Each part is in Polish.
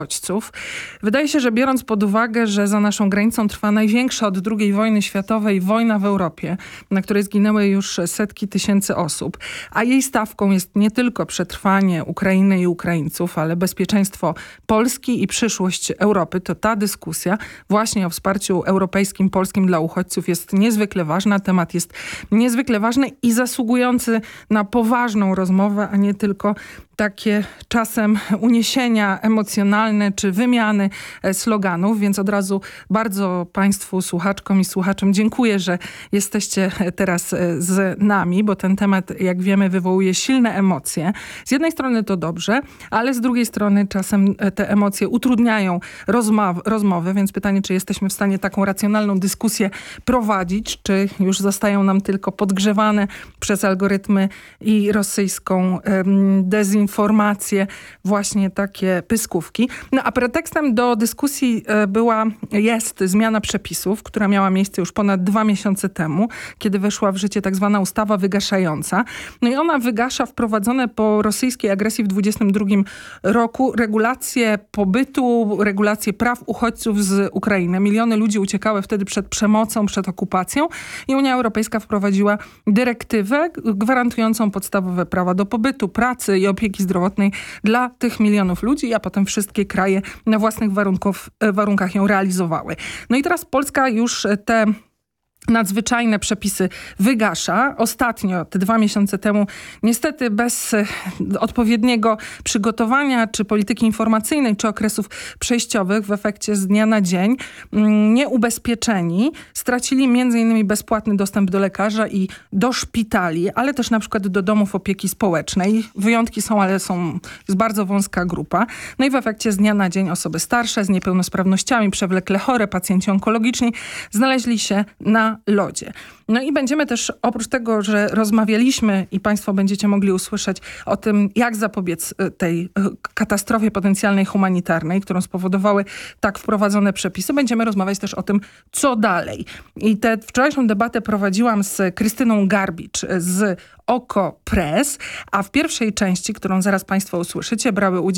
uchodźców. Wydaje się, że biorąc pod uwagę, że za naszą granicą trwa największa od II wojny światowej wojna w Europie, na której zginęły już setki tysięcy osób, a jej stawką jest nie tylko przetrwanie Ukrainy i Ukraińców, ale bezpieczeństwo Polski i przyszłość Europy, to ta dyskusja właśnie o wsparciu europejskim, polskim dla uchodźców jest niezwykle ważna. Temat jest niezwykle ważny i zasługujący na poważną rozmowę, a nie tylko takie czasem uniesienia emocjonalne czy wymiany sloganów, więc od razu bardzo Państwu, słuchaczkom i słuchaczom dziękuję, że jesteście teraz z nami, bo ten temat, jak wiemy, wywołuje silne emocje. Z jednej strony to dobrze, ale z drugiej strony czasem te emocje utrudniają rozmowy, więc pytanie, czy jesteśmy w stanie taką racjonalną dyskusję prowadzić, czy już zostają nam tylko podgrzewane przez algorytmy i rosyjską dezinformację właśnie takie pyskówki. No a pretekstem do dyskusji jest zmiana przepisów, która miała miejsce już ponad 2 miesiące temu, kiedy weszła w życie tak zwana ustawa wygaszająca. No i ona wygasza wprowadzone po rosyjskiej agresji w 2022 roku regulacje pobytu, regulacje praw uchodźców z Ukrainy. Miliony ludzi uciekały wtedy przed przemocą, przed okupacją i Unia Europejska wprowadziła dyrektywę gwarantującą podstawowe prawa do pobytu, pracy i opieki zdrowotnej dla tych milionów ludzi, a potem wszystkie kraje na własnych warunkach ją realizowały. No i teraz Polska już te nadzwyczajne przepisy wygasza. Ostatnio, te 2 miesiące temu, niestety bez odpowiedniego przygotowania, czy polityki informacyjnej, czy okresów przejściowych, w efekcie z dnia na dzień, nieubezpieczeni stracili m.in. bezpłatny dostęp do lekarza i do szpitali, ale też na przykład do domów opieki społecznej. Wyjątki są, ale jest bardzo wąska grupa. No i w efekcie z dnia na dzień osoby starsze, z niepełnosprawnościami, przewlekle chore, pacjenci onkologiczni znaleźli się na lodzie. No i będziemy też, oprócz tego, że rozmawialiśmy i Państwo będziecie mogli usłyszeć o tym, jak zapobiec tej katastrofie potencjalnej humanitarnej, którą spowodowały tak wprowadzone przepisy, będziemy rozmawiać też o tym, co dalej. I tę wczorajszą debatę prowadziłam z Krystyną Garbicz z OKO.press, a w pierwszej części, którą zaraz Państwo usłyszycie,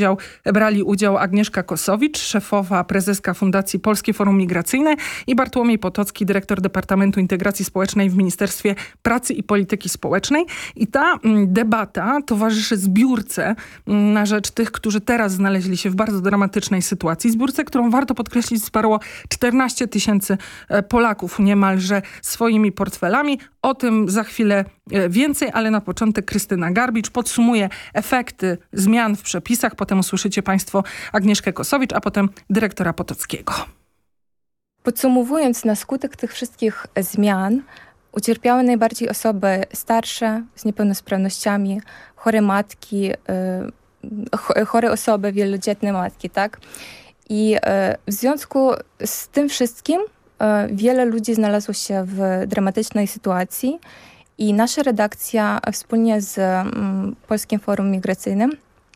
brali udział Agnieszka Kosowicz, szefowa prezeska Fundacji Polskie Forum Migracyjne i Bartłomiej Potocki, dyrektor Departamentu Integracji Społecznej w Ministerstwie Pracy i Polityki Społecznej. I ta debata towarzyszy zbiórce na rzecz tych, którzy teraz znaleźli się w bardzo dramatycznej sytuacji. Zbiórce, którą warto podkreślić, wsparło 14 tysięcy Polaków niemalże swoimi portfelami. O tym za chwilę więcej, ale na początek Krystyna Garbicz podsumuje efekty zmian w przepisach. Potem usłyszycie Państwo Agnieszkę Kosowicz, a potem dyrektora Potockiego. Podsumowując, na skutek tych wszystkich zmian ucierpiały najbardziej osoby starsze, z niepełnosprawnościami, chore matki, chore osoby, wielodzietne matki, tak? I w związku z tym wszystkim wiele ludzi znalazło się w dramatycznej sytuacji i nasza redakcja wspólnie z Polskim Forum Migracyjnym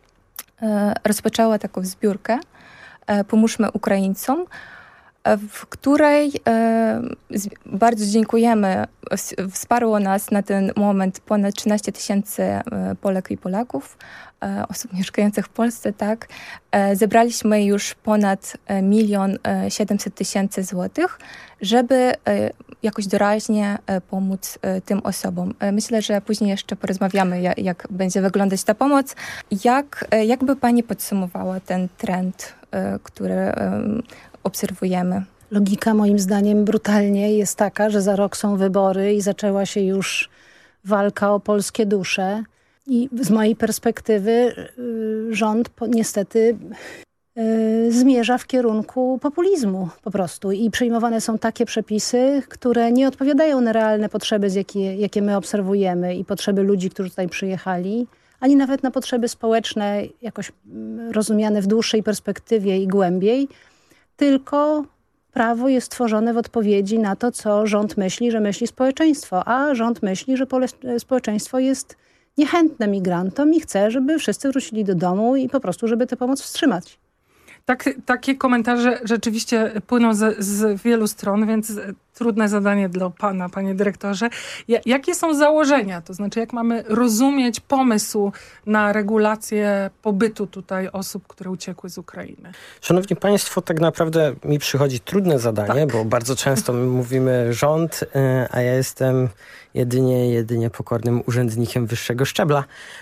rozpoczęła taką zbiórkę Pomóżmy Ukraińcom, w której bardzo dziękujemy. Wsparło nas na ten moment ponad 13 tysięcy Polek i Polaków, osób mieszkających w Polsce, tak. Zebraliśmy już ponad 1 700 000 złotych, żeby jakoś doraźnie pomóc tym osobom. Myślę, że później jeszcze porozmawiamy, jak będzie wyglądać ta pomoc. Jak by Pani podsumowała ten trend, który obserwujemy? Logika moim zdaniem brutalnie jest taka, że za rok są wybory i zaczęła się już walka o polskie dusze. I z mojej perspektywy rząd niestety zmierza w kierunku populizmu po prostu. I przyjmowane są takie przepisy, które nie odpowiadają na realne potrzeby, jakie my obserwujemy i potrzeby ludzi, którzy tutaj przyjechali, ani nawet na potrzeby społeczne, jakoś rozumiane w dłuższej perspektywie i głębiej, tylko prawo jest tworzone w odpowiedzi na to, co rząd myśli, że myśli społeczeństwo, a rząd myśli, że społeczeństwo jest niechętne migrantom i chce, żeby wszyscy wrócili do domu i po prostu, żeby tę pomoc wstrzymać. Takie komentarze rzeczywiście płyną z wielu stron, więc trudne zadanie dla pana, panie dyrektorze. Jakie są założenia? To znaczy, jak mamy rozumieć pomysł na regulację pobytu tutaj osób, które uciekły z Ukrainy? Szanowni Państwo, tak naprawdę mi przychodzi trudne zadanie, bo bardzo często my mówimy rząd, a ja jestem jedynie pokornym urzędnikiem wyższego szczebla,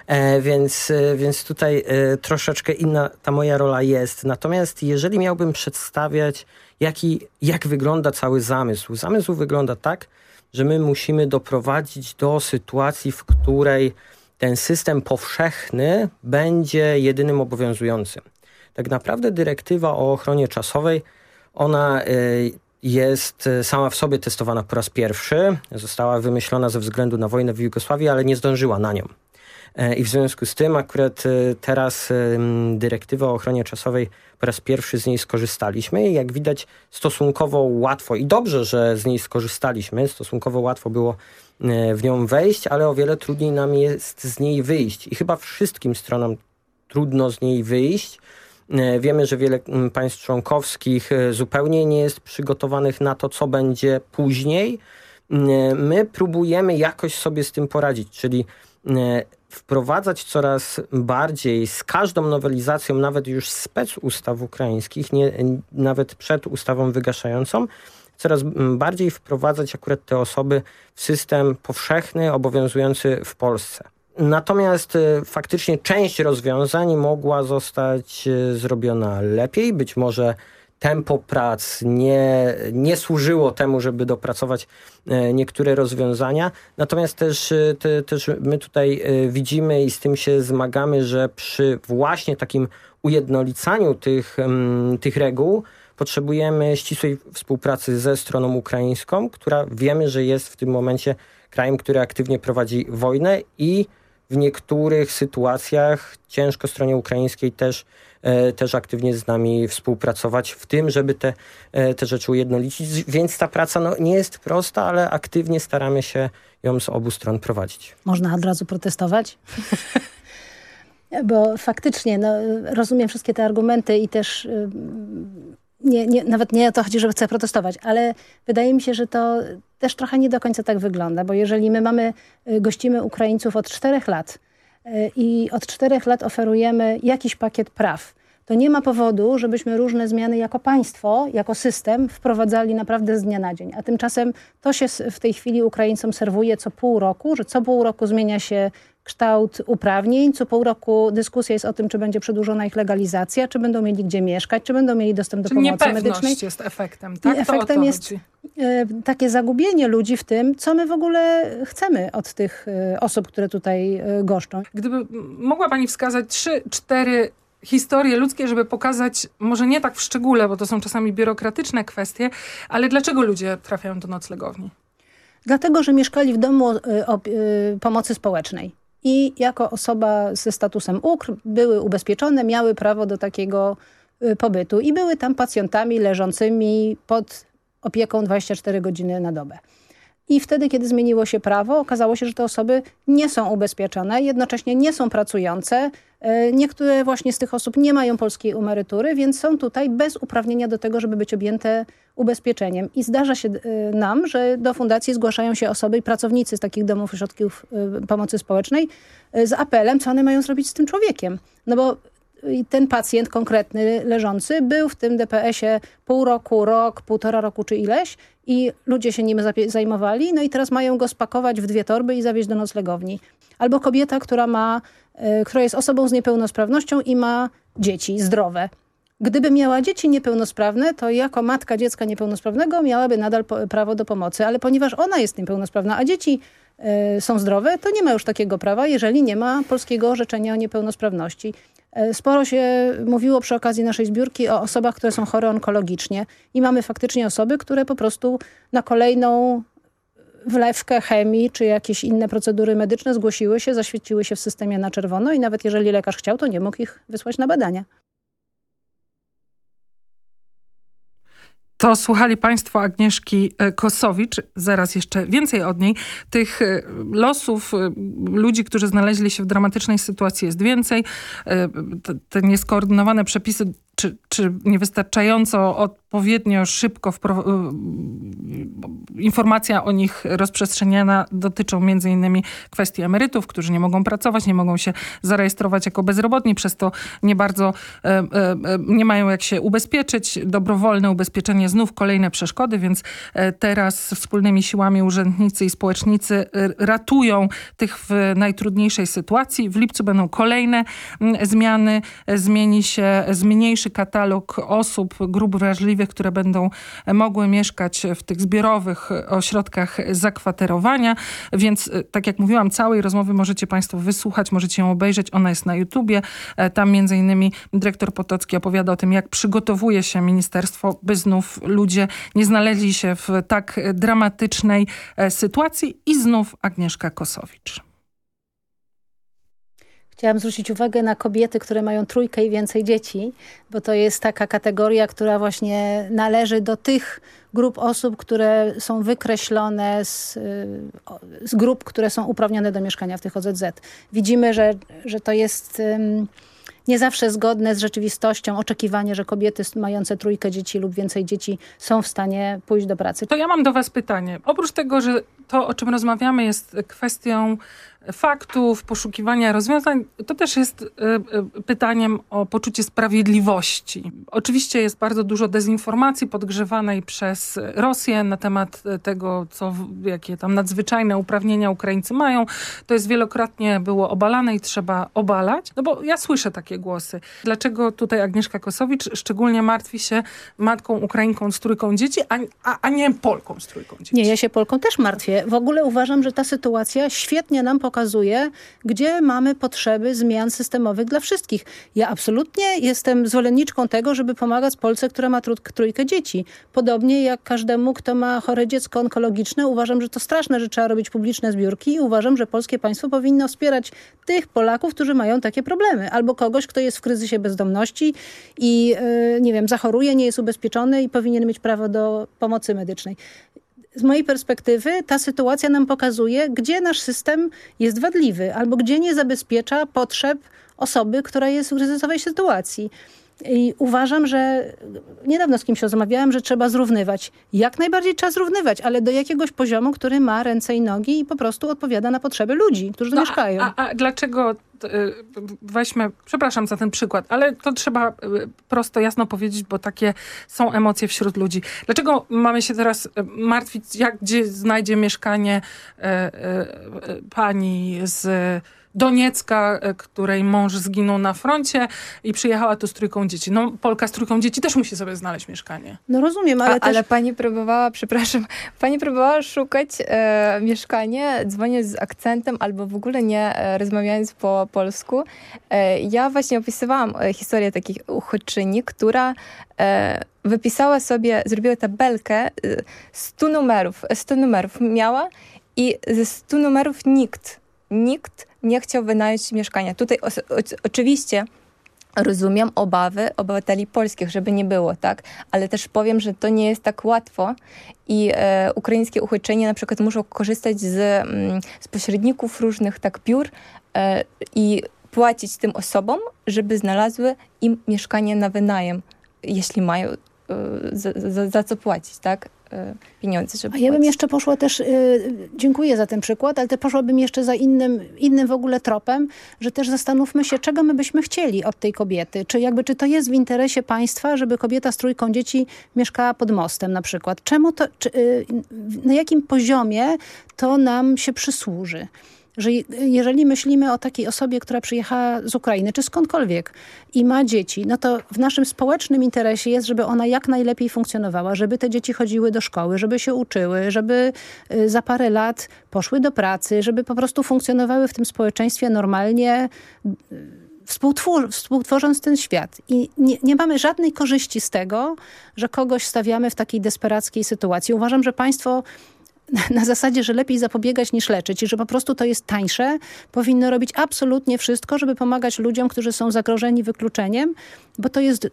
więc tutaj troszeczkę inna ta moja rola jest. Natomiast jeżeli miałbym przedstawiać, jak wygląda cały zamysł. Zamysł wygląda tak, że my musimy doprowadzić do sytuacji, w której ten system powszechny będzie jedynym obowiązującym. Tak naprawdę dyrektywa o ochronie czasowej, ona jest sama w sobie testowana po raz pierwszy. Została wymyślona ze względu na wojnę w Jugosławii, ale nie zdążyła na nią. I w związku z tym akurat teraz dyrektywa o ochronie czasowej, po raz pierwszy z niej skorzystaliśmy i jak widać stosunkowo łatwo i dobrze, że z niej skorzystaliśmy, stosunkowo łatwo było w nią wejść, ale o wiele trudniej nam jest z niej wyjść i chyba wszystkim stronom trudno z niej wyjść. Wiemy, że wiele państw członkowskich zupełnie nie jest przygotowanych na to, co będzie później. My próbujemy jakoś sobie z tym poradzić, czyli wprowadzać coraz bardziej z każdą nowelizacją, nawet już specustaw ukraińskich, nawet przed ustawą wygaszającą, coraz bardziej wprowadzać akurat te osoby w system powszechny, obowiązujący w Polsce. Natomiast faktycznie część rozwiązań mogła zostać zrobiona lepiej. Być może tempo prac nie służyło temu, żeby dopracować niektóre rozwiązania. Natomiast też my tutaj widzimy i z tym się zmagamy, że przy właśnie takim ujednolicaniu tych reguł potrzebujemy ścisłej współpracy ze stroną ukraińską, która wiemy, że jest w tym momencie krajem, który aktywnie prowadzi wojnę i w niektórych sytuacjach ciężko stronie ukraińskiej też aktywnie z nami współpracować w tym, żeby te rzeczy ujednolicić. Więc ta praca nie jest prosta, ale aktywnie staramy się ją z obu stron prowadzić. Można od razu protestować? Bo faktycznie rozumiem wszystkie te argumenty i też nawet nie o to chodzi, że chcę protestować, ale wydaje mi się, że to też trochę nie do końca tak wygląda, bo jeżeli my gościmy Ukraińców od 4 lat i od 4 lat oferujemy jakiś pakiet praw, to nie ma powodu, żebyśmy różne zmiany jako państwo, jako system wprowadzali naprawdę z dnia na dzień. A tymczasem to się w tej chwili Ukraińcom serwuje co pół roku, że co pół roku zmienia się kształt uprawnień, co pół roku dyskusja jest o tym, czy będzie przedłużona ich legalizacja, czy będą mieli gdzie mieszkać, czy będą mieli dostęp do pomocy medycznej. Niepewność jest efektem, tak? I efektem jest takie zagubienie ludzi w tym, co my w ogóle chcemy od tych osób, które tutaj goszczą. Gdyby mogła pani wskazać 3-4 historie ludzkie, żeby pokazać, może nie tak w szczególe, bo to są czasami biurokratyczne kwestie, ale dlaczego ludzie trafiają do noclegowni? Dlatego, że mieszkali w domu pomocy społecznej i jako osoba ze statusem UKR były ubezpieczone, miały prawo do takiego pobytu i były tam pacjentami leżącymi pod opieką 24 godziny na dobę. I wtedy, kiedy zmieniło się prawo, okazało się, że te osoby nie są ubezpieczone, jednocześnie nie są pracujące. Niektóre właśnie z tych osób nie mają polskiej emerytury, więc są tutaj bez uprawnienia do tego, żeby być objęte ubezpieczeniem. I zdarza się nam, że do fundacji zgłaszają się osoby i pracownicy z takich domów i ośrodków pomocy społecznej z apelem, co one mają zrobić z tym człowiekiem. No bo ten pacjent konkretny, leżący, był w tym DPS-ie pół roku, rok, 1,5 roku czy ileś i ludzie się nim zajmowali, no i teraz mają go spakować w 2 torby i zawieźć do noclegowni. Albo kobieta, która jest osobą z niepełnosprawnością i ma dzieci zdrowe. Gdyby miała dzieci niepełnosprawne, to jako matka dziecka niepełnosprawnego miałaby nadal prawo do pomocy, ale ponieważ ona jest niepełnosprawna, a dzieci są zdrowe, to nie ma już takiego prawa, jeżeli nie ma polskiego orzeczenia o niepełnosprawności. Sporo się mówiło przy okazji naszej zbiórki o osobach, które są chore onkologicznie i mamy faktycznie osoby, które po prostu na kolejną wlewkę chemii czy jakieś inne procedury medyczne zgłosiły się, zaświeciły się w systemie na czerwono i nawet jeżeli lekarz chciał, to nie mógł ich wysłać na badania. To słuchali Państwo Agnieszki Kosowicz, zaraz jeszcze więcej od niej. Tych losów ludzi, którzy znaleźli się w dramatycznej sytuacji jest więcej. Te nieskoordynowane przepisy czy niewystarczająco odpowiednio szybko informacja o nich rozprzestrzeniana dotyczą między innymi kwestii emerytów, którzy nie mogą pracować, nie mogą się zarejestrować jako bezrobotni, przez to nie bardzo nie mają jak się ubezpieczyć. Dobrowolne ubezpieczenie znów kolejne przeszkody, więc teraz wspólnymi siłami urzędnicy i społecznicy ratują tych w najtrudniejszej sytuacji. W lipcu będą kolejne zmiany. Zmniejszy katalog osób, grup wrażliwych, które będą mogły mieszkać w tych zbiorowych ośrodkach zakwaterowania. Więc tak jak mówiłam, całej rozmowy możecie państwo wysłuchać, możecie ją obejrzeć. Ona jest na YouTubie. Tam między innymi dyrektor Potocki opowiada o tym, jak przygotowuje się ministerstwo, by znów ludzie nie znaleźli się w tak dramatycznej sytuacji. I znów Agnieszka Kosowicz. Chciałam zwrócić uwagę na kobiety, które mają 3 i więcej dzieci, bo to jest taka kategoria, która właśnie należy do tych grup osób, które są wykreślone z grup, które są uprawnione do mieszkania w tych OZZ. Widzimy, że to jest nie zawsze zgodne z rzeczywistością oczekiwanie, że kobiety mające 3 dzieci lub więcej dzieci są w stanie pójść do pracy. To ja mam do was pytanie. Oprócz tego, że to, o czym rozmawiamy, jest kwestią faktów, poszukiwania rozwiązań, to też jest pytaniem o poczucie sprawiedliwości. Oczywiście jest bardzo dużo dezinformacji podgrzewanej przez Rosję na temat tego, jakie tam nadzwyczajne uprawnienia Ukraińcy mają. To jest wielokrotnie było obalane i trzeba obalać. No bo ja słyszę takie głosy. Dlaczego tutaj Agnieszka Kosowicz szczególnie martwi się matką Ukrainką z 3 dzieci, a nie Polką z 3 dzieci? Nie, ja się Polką też martwię. W ogóle uważam, że ta sytuacja świetnie nam pokazuje, gdzie mamy potrzeby zmian systemowych dla wszystkich. Ja absolutnie jestem zwolenniczką tego, żeby pomagać Polce, która ma 3 dzieci. Podobnie jak każdemu, kto ma chore dziecko onkologiczne. Uważam, że to straszne, że trzeba robić publiczne zbiórki i uważam, że polskie państwo powinno wspierać tych Polaków, którzy mają takie problemy. Albo kogoś, kto jest w kryzysie bezdomności i nie wiem, zachoruje, nie jest ubezpieczony i powinien mieć prawo do pomocy medycznej. Z mojej perspektywy ta sytuacja nam pokazuje, gdzie nasz system jest wadliwy albo gdzie nie zabezpiecza potrzeb osoby, która jest w kryzysowej sytuacji. I uważam, że niedawno z kimś rozmawiałem, że trzeba zrównywać. Jak najbardziej trzeba zrównywać, ale do jakiegoś poziomu, który ma ręce i nogi i po prostu odpowiada na potrzeby ludzi, którzy tu mieszkają. A dlaczego, weźmy, przepraszam za ten przykład, ale to trzeba prosto, jasno powiedzieć, bo takie są emocje wśród ludzi. Dlaczego mamy się teraz martwić, gdzie znajdzie mieszkanie pani z Doniecka, której mąż zginął na froncie i przyjechała tu z 3 dzieci. No, Polka z 3 dzieci też musi sobie znaleźć mieszkanie. No rozumiem, ale też... Ale pani próbowała szukać mieszkania, dzwoniąc z akcentem albo w ogóle nie rozmawiając po polsku. Ja właśnie opisywałam historię takiej uchodźczyni, która wypisała sobie, zrobiła tabelkę 100 numerów miała i ze 100 numerów nikt nie chciał wynająć mieszkania. Tutaj oczywiście rozumiem obawy obywateli polskich, żeby nie było, tak? Ale też powiem, że to nie jest tak łatwo i ukraińskie uchodźczynie na przykład muszą korzystać z pośredników różnych tak biur i płacić tym osobom, żeby znalazły im mieszkanie na wynajem, jeśli mają za co płacić, tak? Pieniądze, żeby ja bym jeszcze poszła też, dziękuję za ten przykład, ale też poszłabym jeszcze za innym w ogóle tropem, że też zastanówmy się, czego my byśmy chcieli od tej kobiety. Czy to jest w interesie państwa, żeby kobieta z 3 dzieci mieszkała pod mostem na przykład? Na jakim poziomie to nam się przysłuży? Że jeżeli myślimy o takiej osobie, która przyjechała z Ukrainy, czy skądkolwiek i ma dzieci, no to w naszym społecznym interesie jest, żeby ona jak najlepiej funkcjonowała, żeby te dzieci chodziły do szkoły, żeby się uczyły, żeby za parę lat poszły do pracy, żeby po prostu funkcjonowały w tym społeczeństwie normalnie, współtworząc ten świat. I nie mamy żadnej korzyści z tego, że kogoś stawiamy w takiej desperackiej sytuacji. Uważam, że państwo na zasadzie, że lepiej zapobiegać niż leczyć i że po prostu to jest tańsze, powinno robić absolutnie wszystko, żeby pomagać ludziom, którzy są zagrożeni wykluczeniem, bo to jest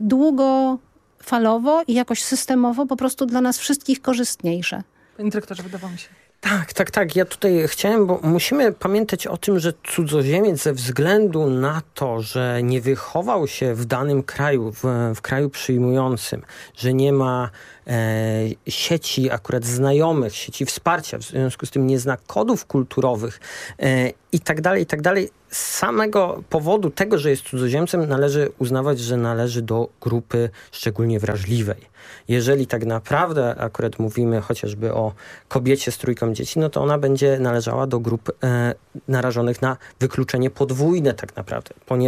długofalowo i jakoś systemowo po prostu dla nas wszystkich korzystniejsze. Panie dyrektorze, wydawało mi się. Tak. Ja tutaj chciałem, bo musimy pamiętać o tym, że cudzoziemiec ze względu na to, że nie wychował się w danym kraju, w kraju przyjmującym, że nie ma sieci akurat znajomych, sieci wsparcia, w związku z tym nie zna kodów kulturowych i tak dalej, z samego powodu tego, że jest cudzoziemcem, należy uznawać, że należy do grupy szczególnie wrażliwej. Jeżeli tak naprawdę akurat mówimy chociażby o kobiecie z 3 dzieci, no to ona będzie należała do grup narażonych na wykluczenie podwójne tak naprawdę,